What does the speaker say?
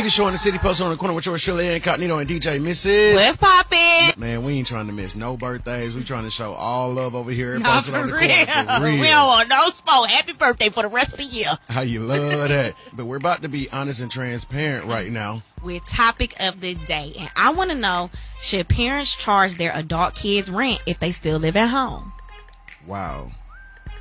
TV show on the City Post on the corner with yours, Shirley Incognito and DJ Mrs. What's poppin'? Man, we ain't trying to miss no birthdays. We trying to show all love over here and No, post it on the for corner. real. For real. We don't want no smoke. Happy birthday for the rest of the year. How you love that. But we're about to be honest and transparent right now. With topic of the day. And I want to know, should parents charge their adult kids rent if they still live at home? Wow.